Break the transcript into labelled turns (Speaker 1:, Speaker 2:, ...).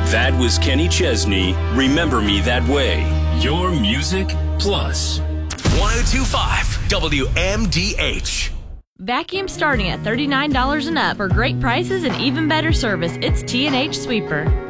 Speaker 1: That was Kenny Chesney, Remember Me That Way. Your Music Plus.
Speaker 2: 102.5 WMDH.
Speaker 3: Vacuum starting at $39 and up. For great prices and even better service, it's T&H Sweeper.